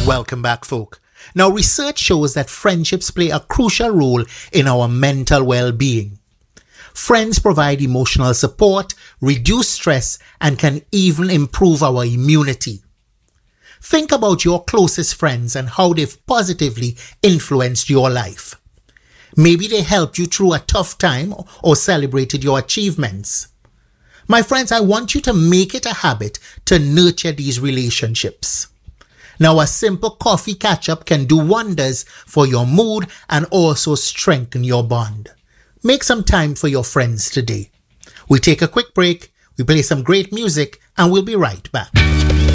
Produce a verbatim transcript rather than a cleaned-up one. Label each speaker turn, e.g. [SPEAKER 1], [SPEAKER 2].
[SPEAKER 1] Welcome back, folk. Now, research shows that friendships play a crucial role in our mental well-being. Friends provide emotional support, reduce stress, and can even improve our immunity. Think about your closest friends and how they've positively influenced your life. Maybe they helped you through a tough time or celebrated your achievements. My friends, I want you to make it a habit to nurture these relationships. Now, a simple coffee catch-up can do wonders for your mood and also strengthen your bond. Make some time for your friends today. We take a quick break, we play some great music, and we'll be right back.